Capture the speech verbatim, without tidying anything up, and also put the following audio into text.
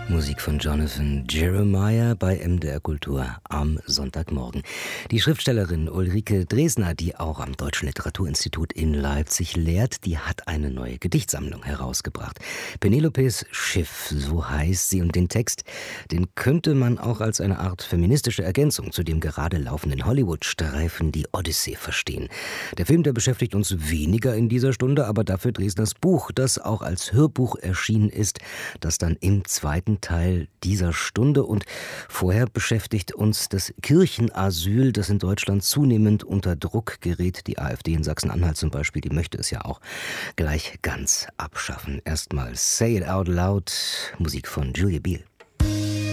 Musik von Jonathan Jeremiah bei M D R Kultur am Sonntagmorgen. Die Schriftstellerin Ulrike Dresner, die auch am Deutschen Literaturinstitut in Leipzig lehrt, die hat eine neue Gedichtsammlung herausgebracht. Penelopes Schiff, so heißt sie, und den Text, den könnte man auch als eine Art feministische Ergänzung zu dem gerade laufenden Hollywood-Streifen Die Odyssee verstehen. Der Film, der beschäftigt uns weniger in dieser Stunde, aber dafür Dresners Buch, das auch als Hörbuch erschienen ist, das dann im zweiten Teil dieser Stunde. Und vorher beschäftigt uns das Kirchenasyl, das in Deutschland zunehmend unter Druck gerät. Die AfD in Sachsen-Anhalt zum Beispiel, die möchte es ja auch gleich ganz abschaffen. Erstmal Say It Out Loud, Musik von Julia Biel.